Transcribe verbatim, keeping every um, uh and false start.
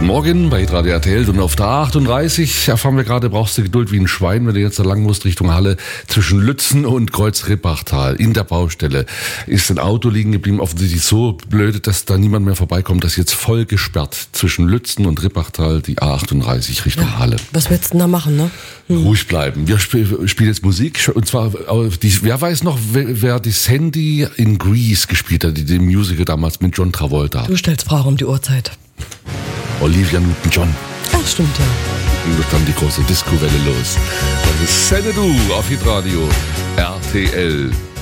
Morgen bei Radio R T L und auf der A achtunddreißig erfahren wir gerade, brauchst du Geduld wie ein Schwein, wenn du jetzt da lang musst Richtung Halle. Zwischen Lützen und Kreuz-Rippachtal in der Baustelle ist ein Auto liegen geblieben, offensichtlich so blöd, dass da niemand mehr vorbeikommt. Das ist jetzt voll gesperrt zwischen Lützen und Rippachtal, die A achtunddreißig Richtung ja, Halle. Was willst du denn da machen, ne? Hm. Ruhig bleiben. Wir sp- spielen jetzt Musik und zwar, die, wer weiß noch, wer, wer die Sandy in Grease gespielt hat, die, die Musical damals mit John Travolta. Du stellst Fragen um die Uhrzeit. Olivia Newton-John. Ach, stimmt, ja. Und dann die große Disco-Welle los. Das ist Xanadu auf Hitradio R T L.